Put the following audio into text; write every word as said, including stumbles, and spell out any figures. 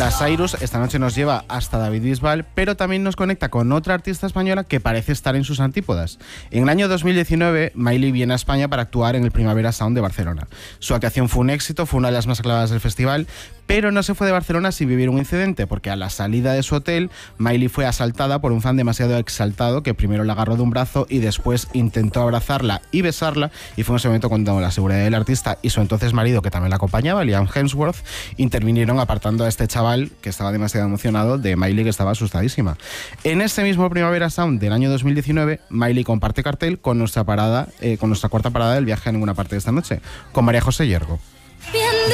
La Cyrus esta noche nos lleva hasta David Bisbal, pero también nos conecta con otra artista española que parece estar en sus antípodas. En el año dos mil diecinueve, Miley viene a España para actuar en el Primavera Sound de Barcelona. Su actuación fue un éxito, fue una de las más aclamadas del festival, pero no se fue de Barcelona sin vivir un incidente, porque a la salida de su hotel, Miley fue asaltada por un fan demasiado exaltado que primero la agarró de un brazo y después intentó abrazarla y besarla, y fue en ese momento cuando la seguridad del artista y su entonces marido, que también la acompañaba, Liam Hemsworth, intervinieron apartando a este chaval que estaba demasiado emocionado de Miley, que estaba asustadísima. En este mismo Primavera Sound del año dos mil diecinueve, Miley comparte cartel con nuestra parada, eh, con nuestra cuarta parada del viaje a ninguna parte de esta noche, con María José Yergo.